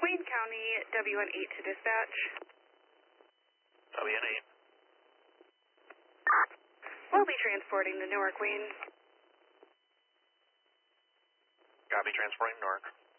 Wayne County, WN8 to dispatch. WN8. We'll be transporting to Newark, Wayne. Copy, transporting Newark.